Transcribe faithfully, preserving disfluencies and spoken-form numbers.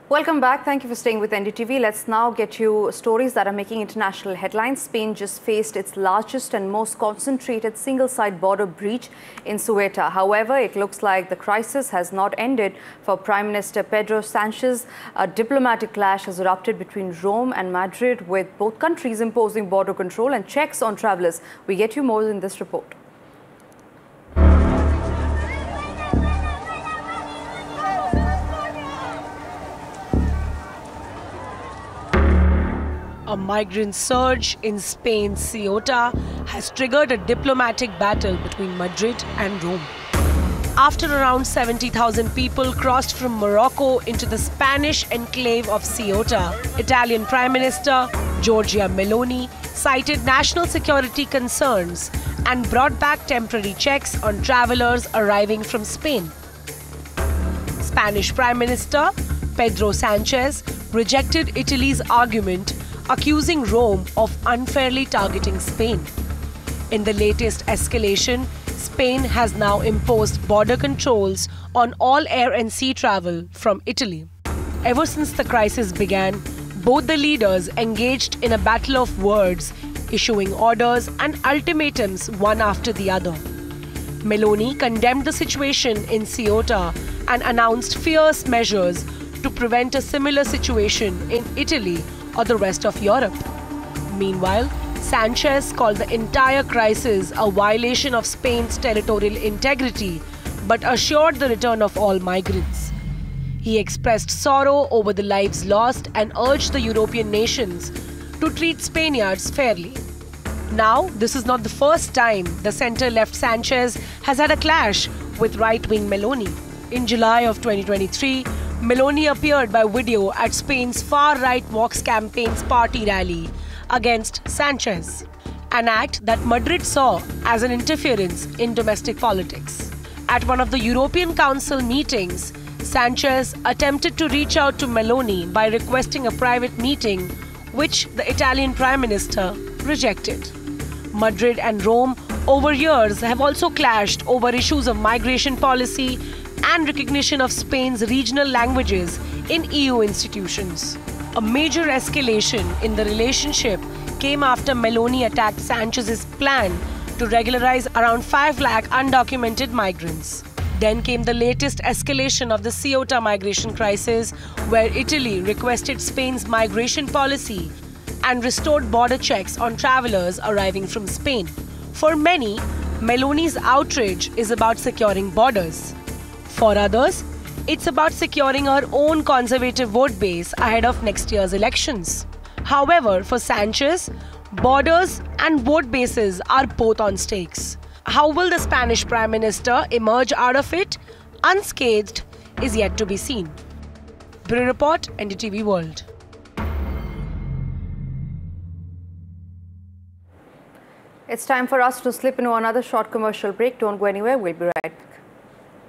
Welcome back. Thank you for staying with N D T V. Let's now get you stories that are making international headlines. Spain just faced its largest and most concentrated single-side border breach in Ceuta. However, it looks like the crisis has not ended for Prime Minister Pedro Sanchez. A diplomatic clash has erupted between Rome and Madrid, with both countries imposing border control and checks on travellers. We get you more in this report. A migrant surge in Spain's Ceuta has triggered a diplomatic battle between Madrid and Rome. After around seventy thousand people crossed from Morocco into the Spanish enclave of Ceuta, Italian Prime Minister Giorgia Meloni cited national security concerns and brought back temporary checks on travellers arriving from Spain. Spanish Prime Minister Pedro Sanchez rejected Italy's argument, accusing Rome of unfairly targeting Spain. In the latest escalation, Spain has now imposed border controls on all air and sea travel from Italy. Ever since the crisis began, both the leaders engaged in a battle of words, issuing orders and ultimatums one after the other. Meloni condemned the situation in Ceuta and announced fierce measures to prevent a similar situation in Italy or the rest of Europe. Meanwhile, Sanchez called the entire crisis a violation of Spain's territorial integrity, but assured the return of all migrants. He expressed sorrow over the lives lost and urged the European nations to treat Spaniards fairly. Now, this is not the first time the centre-left Sanchez has had a clash with right-wing Meloni. In July of twenty twenty-three, Meloni appeared by video at Spain's far-right Vox campaign's party rally against Sanchez, an act that Madrid saw as an interference in domestic politics. At one of the European Council meetings, Sanchez attempted to reach out to Meloni by requesting a private meeting, which the Italian Prime Minister rejected. Madrid and Rome over years have also clashed over issues of migration policy and recognition of Spain's regional languages in E U institutions. A major escalation in the relationship came after Meloni attacked Sanchez's plan to regularize around five lakh undocumented migrants. Then came the latest escalation of the Ceuta migration crisis, where Italy requested Spain's migration policy and restored border checks on travellers arriving from Spain. For many, Meloni's outrage is about securing borders. For others, it's about securing our own conservative vote base ahead of next year's elections. However, for Sanchez, borders and vote bases are both on stakes. How will the Spanish Prime Minister emerge out of it unscathed is yet to be seen. Bureau Report, N D T V World. It's time for us to slip into another short commercial break. Don't go anywhere. We'll be right back.